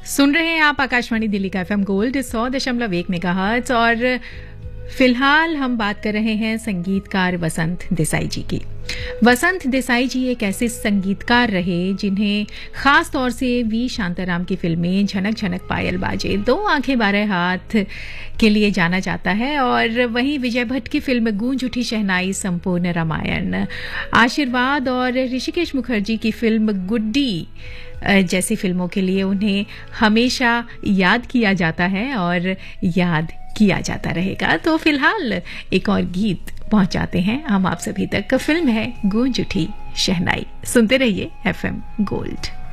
सुन रहे हैं आप आकाशवाणी दिल्ली का एफएम गोल्ड 100.1 मेगाहर्ट्ज और फिलहाल हम बात कर रहे हैं संगीतकार वसंत देसाई जी की। वसंत देसाई जी एक ऐसे संगीतकार रहे जिन्हें खास तौर से वी शांताराम की फिल्में झनक झनक पायल बाजे, दो आंखें बारह हाथ के लिए जाना जाता है और वहीं विजय भट्ट की फिल्म गूंज उठी शहनाई, संपूर्ण रामायण, आशीर्वाद और ऋषिकेश मुखर्जी की फिल्म गुड्डी जैसी फिल्मों के लिए उन्हें हमेशा याद किया जाता है और याद किया जाता रहेगा। तो फिलहाल एक और गीत पहुंचाते हैं हम आप सभी तक। फिल्म है गूंज उठी शहनाई। सुनते रहिए एफएम गोल्ड।